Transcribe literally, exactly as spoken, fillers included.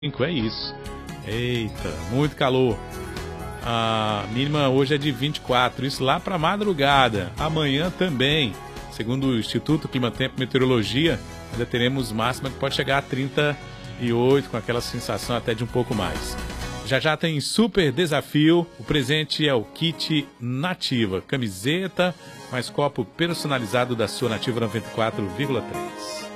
É isso. Eita, muito calor. A mínima hoje é de vinte e quatro, isso lá para madrugada. Amanhã também, segundo o Instituto Climatempo e Meteorologia, ainda teremos máxima que pode chegar a trinta e oito, com aquela sensação até de um pouco mais. Já já tem super desafio. O presente é o kit Nativa, camiseta mais copo personalizado da sua Nativa noventa e quatro vírgula três.